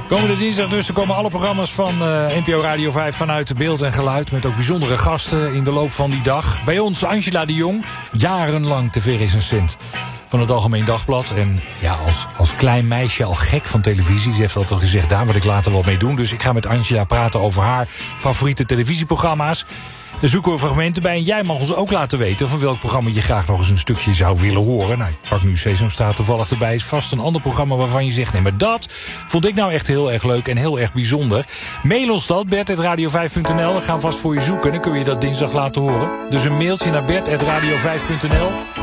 Komende dinsdag dus, er komen alle programma's van NPO Radio 5 vanuit beeld en geluid. Met ook bijzondere gasten in de loop van die dag. Bij ons Angela de Jong, jarenlang tv-recensent van het Algemeen Dagblad. En ja, als klein meisje al gek van televisie. Ze heeft altijd gezegd, daar wil ik later wat mee doen. Dus ik ga met Angela praten over haar favoriete televisieprogramma's. Daar zoeken we fragmenten bij en jij mag ons ook laten weten van welk programma je graag nog eens een stukje zou willen horen. Nou, ik pak nu Sesamstraat toevallig erbij. Is vast een ander programma waarvan je zegt, nee, maar dat vond ik nou echt heel erg leuk en heel erg bijzonder. Mail ons dat, bert@radio5.nl. We gaan vast voor je zoeken en dan kun je dat dinsdag laten horen. Dus een mailtje naar bert@radio5.nl.